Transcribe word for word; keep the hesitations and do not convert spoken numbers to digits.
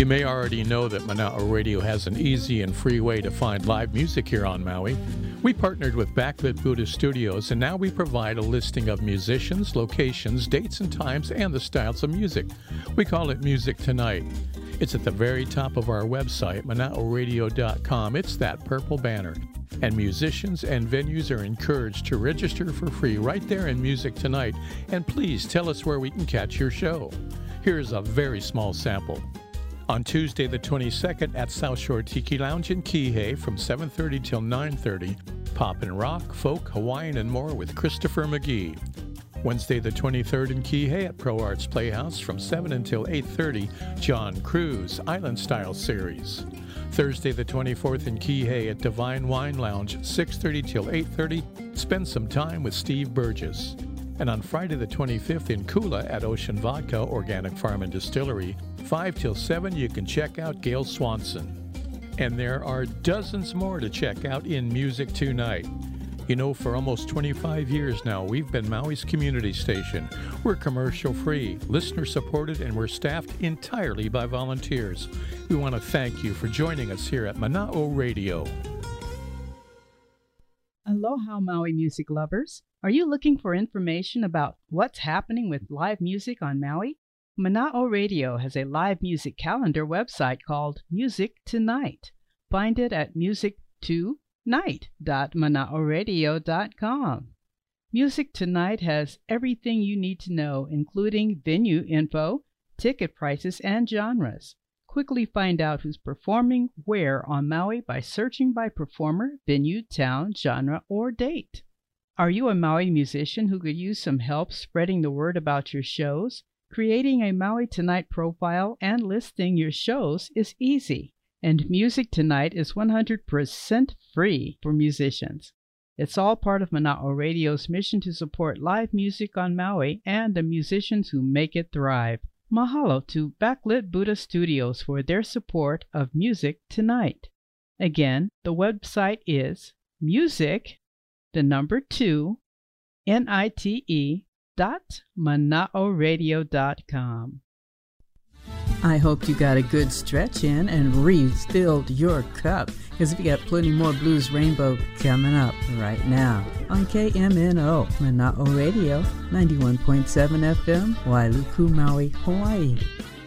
You may already know that Mana'o Radio has an easy and free way to find live music here on Maui. We partnered with Backlit Buddha Studios, and now we provide a listing of musicians, locations, dates and times, and the styles of music. We call it Music Tonight. It's at the very top of our website, mana'o radio dot com. It's that purple banner. And musicians and venues are encouraged to register for free right there in Music Tonight. And please tell us where we can catch your show. Here's a very small sample. On Tuesday the twenty-second at South Shore Tiki Lounge in Kihei from seven thirty till nine thirty, pop and rock, folk, Hawaiian, and more with Christopher McGee. Wednesday the twenty-third in Kihei at Pro Arts Playhouse from seven until eight thirty, John Cruz, Island Style Series. Thursday the twenty-fourth in Kihei at Divine Wine Lounge, six thirty till eight thirty, spend some time with Steve Burgess. And on Friday the twenty-fifth in Kula at Ocean Vodka Organic Farm and Distillery, five till seven, you can check out Gail Swanson. And there are dozens more to check out in Music Tonight. You know, for almost twenty-five years now, we've been Maui's community station. We're commercial-free, listener-supported, and we're staffed entirely by volunteers. We want to thank you for joining us here at Mana'o Radio. Aloha, Maui music lovers. Are you looking for information about what's happening with live music on Maui? Mana'o Radio has a live music calendar website called Music Tonight. Find it at music tonight dot mana'o radio dot com. Music Tonight has everything you need to know, including venue info, ticket prices, and genres. Quickly find out who's performing where on Maui by searching by performer, venue, town, genre, or date. Are you a Maui musician who could use some help spreading the word about your shows? Creating a Maui Tonight profile and listing your shows is easy, and Music Tonight is one hundred percent free for musicians. It's all part of Mana'o Radio's mission to support live music on Maui and the musicians who make it thrive. Mahalo to Backlit Buddha Studios for their support of Music Tonight. Again, the website is music, the number two, N I T E, dot mana'o radio dot com. I hope you got a good stretch in and refilled your cup, because we got plenty more Blues Rainbow coming up right now on K M N O, Mana'o Radio, ninety-one point seven F M, Wailuku, Maui, Hawaii.